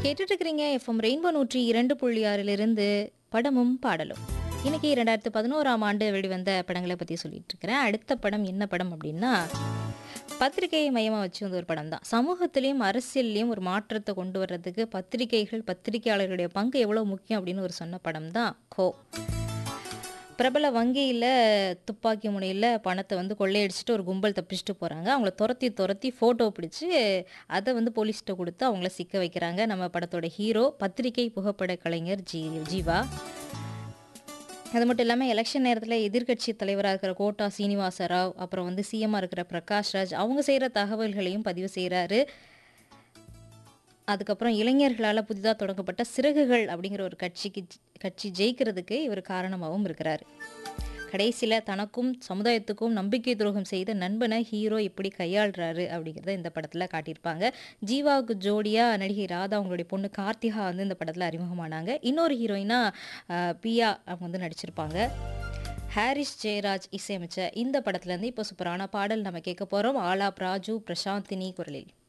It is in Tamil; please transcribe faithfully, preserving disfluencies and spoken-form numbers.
கேட்டுட்டு இருக்கிறீங்க எஃப்எம் ரெயின்போ நூற்றி இரண்டு புள்ளி ஆறிலிருந்து படமும் பாடலும். இன்னைக்கு இரண்டாயிரத்து பதினோராம் ஆண்டு வெளிவந்த படங்களை பற்றி சொல்லிட்டு இருக்கிறேன். அடுத்த படம் என்ன படம் அப்படின்னா, பத்திரிகையை மையமாக வச்சு வந்து ஒரு படம் தான். சமூகத்திலையும் அரசியல்லையும் ஒரு மாற்றத்தை கொண்டு வர்றதுக்கு பத்திரிகைகள் பத்திரிகையாளர்களுடைய பங்கு எவ்வளோ முக்கியம் அப்படின்னு ஒரு சொன்ன படம் தான் கோ. பிரபல வங்கியில் துப்பாக்கி முனையில் பணத்தை வந்து கொள்ளையடிச்சிட்டு ஒரு கும்பல் தப்பிச்சுட்டு போகிறாங்க. அவங்கள துரத்தி துரத்தி ஃபோட்டோ பிடிச்சி அதை வந்து போலீஸ்கிட்ட கொடுத்து அவங்கள சிக்க வைக்கிறாங்க. நம்ம படத்தோட ஹீரோ பத்திரிகை புகைப்பட கலைஞர் ஜீ ஜீவா. அது மட்டும் இல்லாமல் எலெக்ஷன் நேரத்தில் எதிர்க்கட்சி தலைவராக இருக்கிற கோட்டா சீனிவாச ராவ், அப்புறம் வந்து சிஎம்மாக இருக்கிற பிரகாஷ் ராஜ், அவங்க செய்கிற தகவல்களையும் பதிவு செய்கிறாரு. அதுக்கப்புறம் இளைஞர்களால் புதிதாக தொடங்கப்பட்ட சிறகுகள் அப்படிங்கிற ஒரு கட்சிக்கு கட்சி ஜெயிக்கிறதுக்கு இவர் காரணமாகவும் இருக்கிறார். கடைசியில் தனக்கும் சமுதாயத்துக்கும் நம்பிக்கை துரோகம் செய்த நண்பனை ஹீரோ எப்படி கையாளுறாரு அப்படிங்கிறத இந்த படத்தில் காட்டியிருப்பாங்க. ஜீவாவுக்கு ஜோடியாக நடிகை ராதா அவங்களுடைய பொண்ணு கார்த்திகா வந்து இந்த படத்தில் அறிமுகமானாங்க. இன்னொரு ஹீரோயினா பியா அவங்க வந்து நடிச்சிருப்பாங்க. ஹாரிஸ் ஜெயராஜ் இசையமைச்ச இந்த படத்துலேருந்து இப்போ சூப்பரான பாடல் நம்ம கேட்க போகிறோம். ஆலாப் ராஜு பிரசாந்தினி குரலில்.